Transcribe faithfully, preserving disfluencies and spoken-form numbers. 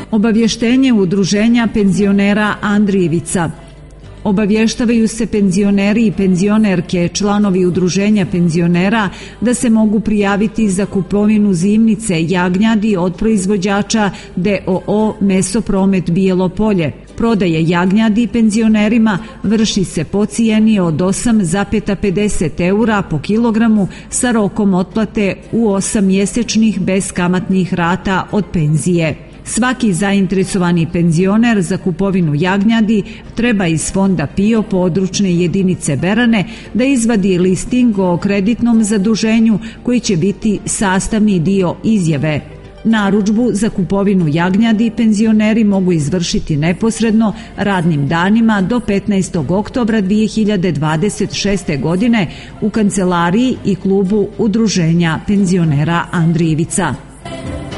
Obavještenje Udruženja penzionera Andrijevica. Obavještavaju se penzioneri i penzionerke, članovi Udruženja penzionera, da se mogu prijaviti za kupovinu zimnice jagnjadi od proizvođača D O O Mesopromet Bijelo Polje. Prodaje jagnjadi penzionerima vrši se po cijeni od osam zarez pedeset eura po kilogramu sa rokom otplate u osam mjesečnih beskamatnih rata od penzije. Svaki zainteresovani penzioner za kupovinu jagnjadi treba iz Fonda P I O područne jedinice Berane da izvadi listing o kreditnom zaduženju koji će biti sastavni dio izjave. Narudžbu za kupovinu jagnjadi penzioneri mogu izvršiti neposredno radnim danima do petnaestog oktobra dvije hiljade dvadeset šeste. godine u kancelariji i klubu Udruženja penzionera Andrijevica.